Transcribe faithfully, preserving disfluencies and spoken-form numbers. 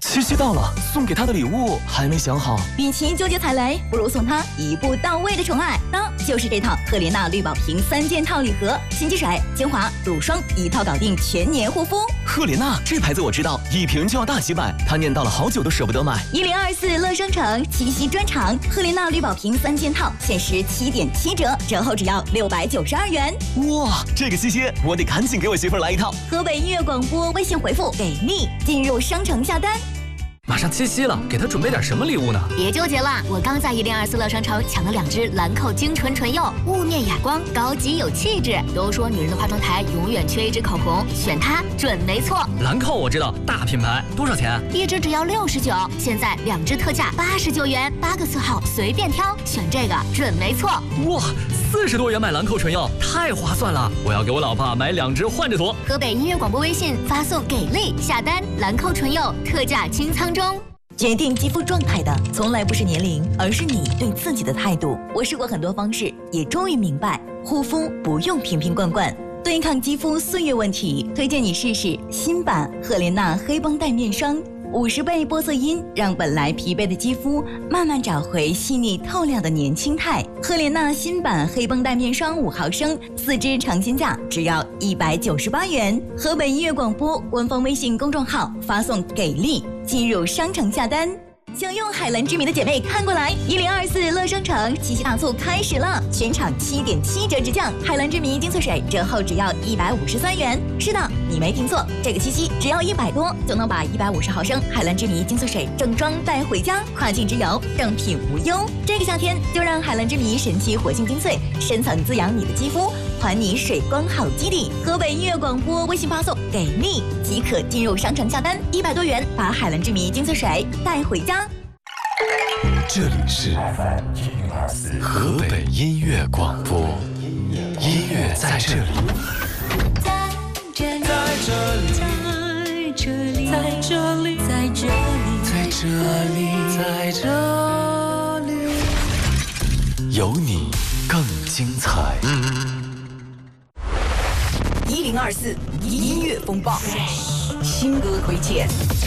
七夕到了，送给她的礼物还没想好。 与其纠结踩雷，不如送她一步到位的宠爱。那就是这套赫莲娜绿宝瓶三件套礼盒，新机水、精华、乳霜一套搞定全年护肤。 赫莲娜这牌子我知道，一瓶就要大几百，她念叨了好久都舍不得买。 一零二四乐商城七夕专场，赫莲娜绿宝瓶三件套限时七点七折，折后只要六百九十二元。 哇，这个七夕我得赶紧给我媳妇儿来一套。 河北音乐广播微信回复给力，进入商城下单。 马上七夕了，给她准备点什么礼物呢？ 别纠结了，我刚在一零二四乐商城抢了两支兰蔻精纯唇釉，雾面哑光，高级有气质。都说女人的化妆台永远缺一支口红，选它准没错。 兰蔻我知道，大品牌，多少钱？ 一支只要六十九，现在两支特价八十九元，八个色号随便挑，选这个准没错。 哇，四十多元买兰蔻唇釉，太划算了！我要给我老婆买两支换着涂。 河北音乐广播微信发送给力下单，兰蔻唇釉特价清仓中。 决定肌肤状态的从来不是年龄，而是你对自己的态度。我试过很多方式，也终于明白，护肤不用瓶瓶罐罐。对抗肌肤岁月问题，推荐你试试新版赫莲娜黑绷带面霜。五十倍玻色因让本来疲惫的肌肤慢慢找回细腻透亮的年轻态。赫莲娜新版黑绷带面霜五毫升，四支尝鲜价只要一百九十八元。河北音乐广播官方微信公众号发送给力，进入商城下单。想用海蓝之谜的姐妹看过来，一零二四乐商城七夕大促开始了，全场七点七折直降，海蓝之谜精粹水折后只要一百五十三元。是的，你没听错，这个七夕只要一百多就能把一百五十毫升海蓝之谜精粹水正装带回家，跨境之游正品无忧。这个夏天就让海蓝之谜神奇活性精粹深层滋养你的肌肤，还你水光好基底。河北音乐广播微信发送给力即可进入商城下单，一百多元把海蓝之谜精粹水带回家。 这里是河北音乐广播，音乐在这里， 在这里，在这里，在这里，在这里， 在这里，在这里，有你更精彩。 一零二四音乐风暴，新歌推荐。